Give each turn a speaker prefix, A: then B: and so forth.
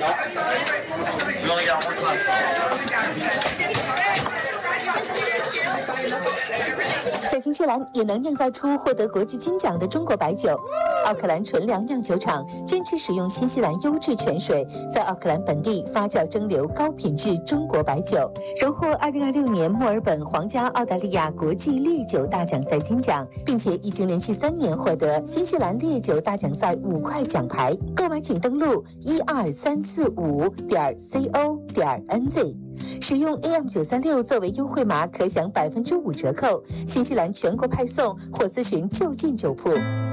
A: 在新西兰也能酿造出获得国际金奖的中国白酒。奥克兰纯粮酿酒厂坚持使用新西兰优质泉水，在奥克兰本地发酵蒸馏高品质中国白酒，荣获2026年墨尔本皇家澳大利亚国际烈酒大奖赛金奖，并且已经连续3年获得新西兰烈酒大奖赛5块奖牌。购买请登录12345.co.nz。使用 AM936 作为优惠码，可享5%折扣。新西兰全国派送，或咨询就近酒铺。